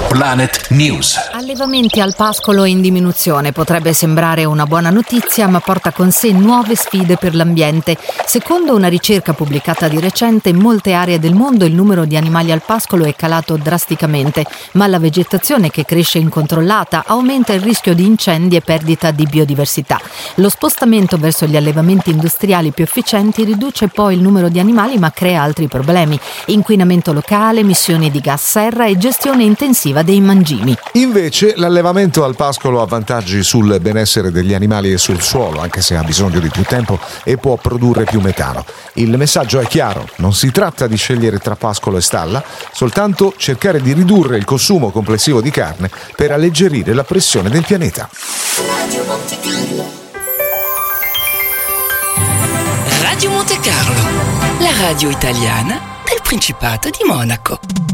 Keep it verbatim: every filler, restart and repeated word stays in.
Planet News. Allevamenti al pascolo in diminuzione potrebbe sembrare una buona notizia, ma porta con sé nuove sfide per l'ambiente. Secondo una ricerca pubblicata di recente, in molte aree del mondo il numero di animali al pascolo è calato drasticamente, ma la vegetazione che cresce incontrollata aumenta il rischio di incendi e perdita di biodiversità. Lo spostamento verso gli allevamenti industriali più efficienti riduce poi il numero di animali, ma crea altri problemi: inquinamento locale, emissioni di gas serra e gestione intensiva dei mangimi. Invece l'allevamento al pascolo ha vantaggi sul benessere degli animali e sul suolo, anche se ha bisogno di più tempo e può produrre più metano. Il messaggio è chiaro: non si tratta di scegliere tra pascolo e stalla, soltanto cercare di ridurre il consumo complessivo di carne per alleggerire la pressione del pianeta. Radio Monte Carlo, la radio italiana del Principato di Monaco.